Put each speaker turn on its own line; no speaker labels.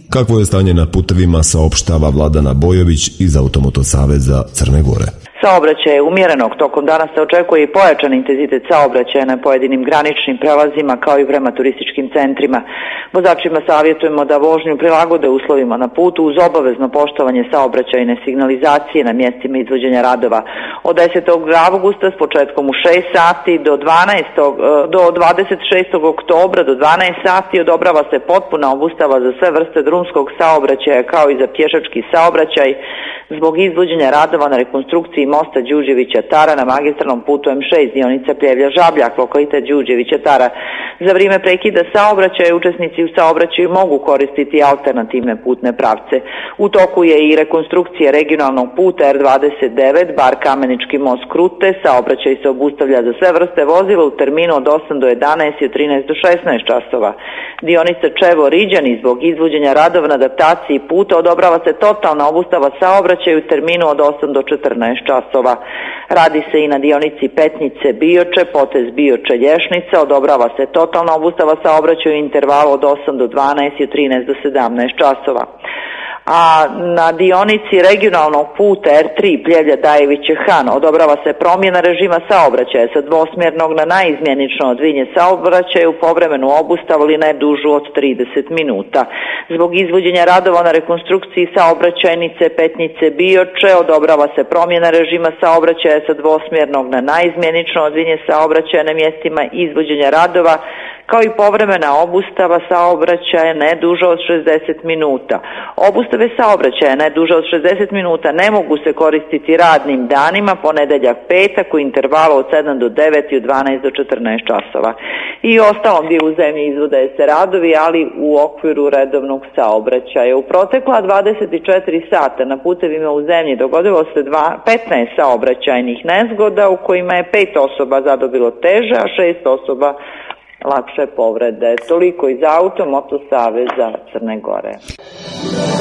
Kakvo je stanje na putevima, saopštava Vladana Bojović iz Automoto saveza Crne Gore.
Saobraćaj je umjerenog, tokom dana se očekuje i pojačan intenzitet saobraćaja na pojedinim graničnim prelazima kao i prema turističkim centrima. Vozačima savjetujemo da vožnju prilagode uslovima na putu uz obavezno poštovanje saobraćajne signalizacije na mjestima izvođenja radova. Od 10. avgusta s početkom u 6 sati do 26. oktobra do 12 sati odobrava se potpuna obustava za sve vrste drumskog saobraćaja kao i za pješački saobraćaj zbog izvođenja radova na rekonstrukciji mosta Đurđevića-Tara na magistralnom putu M6 dionica Pljevlja-Žabljak, lokalitet Đurđevića-Tara. Za vrijeme prekida saobraćaja učesnici u saobraćaju mogu koristiti alternativne putne pravce. U toku je i rekonstrukcija regionalnog puta R29 bar Kamenički most Krute. Saobraćaj se obustavlja za sve vrste vozila u terminu od 8 do 11 i od 13 do 16 časova. Dionica Čevo-Riđani zbog izvođenja radova na adaptaciji puta odobrava se totalna obustava saobraćaja u terminu od 8 do 14 časova. Radi se i na dionici Petnice-Bioče, potez Bioče-Lješnica, odobrava se totalna obustava saobraćaja u intervalu od 8 do 12 i od 13 do 17 časova. A na dionici regionalnog puta R3 Pljevlja-Dajeviće-Han odobrava se promjena režima saobraćaja sa dvosmjernog na naizmjenično odvinje saobraćaja u povremenu obustavu ili ne dužu od 30 minuta. Zbog izvođenja radova na rekonstrukciji saobraćajnice Petnice-Bioče odobrava se promjena režima saobraćaja sa dvosmjernog na naizmjenično odvinje saobraćaja na mjestima izvođenja radova kao i povremena obustava saobraćaja ne duža od 60 minuta. Obustave saobraćaja ne duža od 60 minuta ne mogu se koristiti radnim danima, ponedjeljak, petak u intervalu od 7 do 9 i od 12 do 14 časova. I ostalom dijelu zemlje izvode se radovi, ali u okviru redovnog saobraćaja. U protekla 24 sata na putevima u zemlji dogodilo se 15 saobraćajnih nezgoda u kojima je 5 osoba zadobilo teže, a 6 osoba lakše povrede. Toliko iz Automoto saveza Crne Gore.